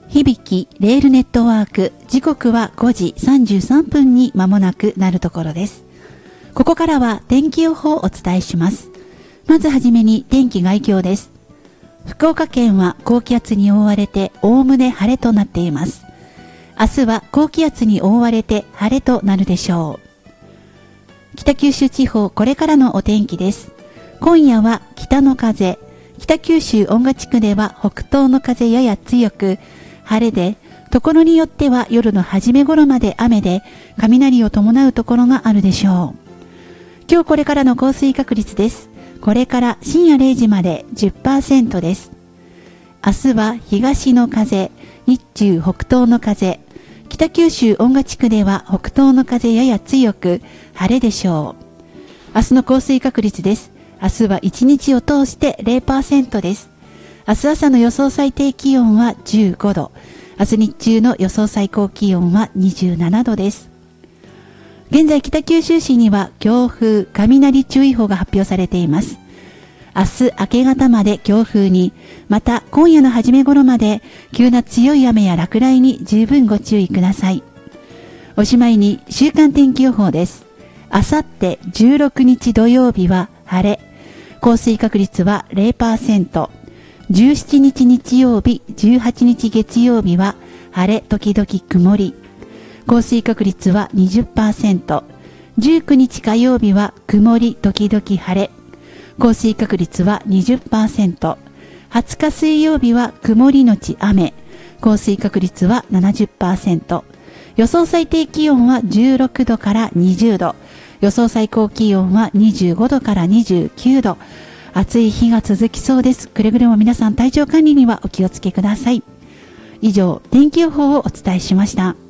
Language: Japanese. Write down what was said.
響きレールネットワーク、時刻は5時33分に間もなくなるところです。ここからは天気予報をお伝えします。まずはじめに天気概況です。福岡県は高気圧に覆われておおむね晴れとなっています。明日は高気圧に覆われて晴れとなるでしょう。北九州地方、これからのお天気です。今夜は北の風、北九州音賀地区では北東の風やや強く、晴れで、ところによっては夜の初め頃まで雨で、雷を伴うところがあるでしょう。今日これからの降水確率です。これから深夜0時まで 10% です。明日は東の風、日中北東の風、北九州音賀地区では北東の風やや強く、晴れでしょう。明日の降水確率です。明日は1日を通して 0% です。明日朝の予想最低気温は15度。明日日中の予想最高気温は27度です。現在北九州市には強風、雷注意報が発表されています。明日明け方まで強風に、また今夜の初め頃まで急な強い雨や落雷に十分ご注意ください。おしまいに週間天気予報です。あさって16日土曜日は晴れ。降水確率は 0%。17日日曜日、18日月曜日は晴れ時々曇り。降水確率は 20%。19日火曜日は曇り時々晴れ。降水確率は 20%。20日水曜日は曇りのち雨。降水確率は 70%。予想最低気温は16度から20度。予想最高気温は25度から29度。暑い日が続きそうです。くれぐれも皆さん体調管理にはお気をつけください。以上、天気予報をお伝えしました。